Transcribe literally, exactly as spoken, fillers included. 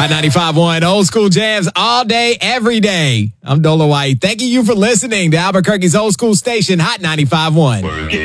Hot ninety-five point one, old school jams all day, every day. I'm Dola White. Thanking you for listening to Albuquerque's old school station, Hot ninety-five point one.